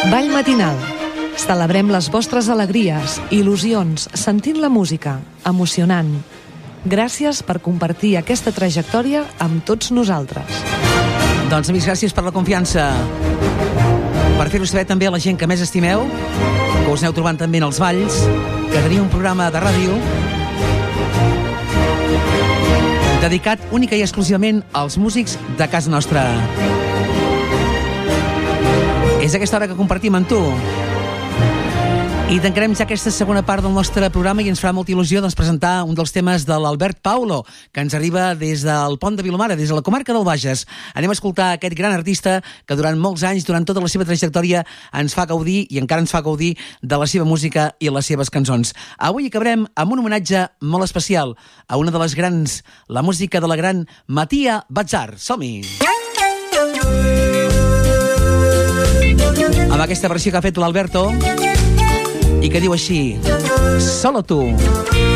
Ball matinal. Celebrem les vostres alegries, il·lusions, sentint la música, emocionant. Gràcies per compartir aquesta trajectòria amb tots nosaltres. Doncs, amics, gràcies per la confiança. Per fer-ho saber també a la gent que més estimeu, que us aneu trobant també en els balls, que teniu un programa de ràdio dedicat única i exclusivament als músics de casa nostra. És aquesta hora que compartim amb tu. I tancarem ja aquesta segona part del nostre programa i ens farà molta il·lusió presentar un dels temes de l'Albert Paulo, que ens arriba des del Pont de Vilomara, des de la comarca del Bages. Anem a escoltar aquest gran artista que durant molts anys, durant tota la seva trajectòria, ens fa gaudir i encara ens fa gaudir de la seva música i les seves cançons. Avui acabarem amb un homenatge molt especial a una de les grans, la música de la gran Matia Batzar. Som-hi! Amb aquesta versió que ha fet l'Alberto i que diu així: Solo tu.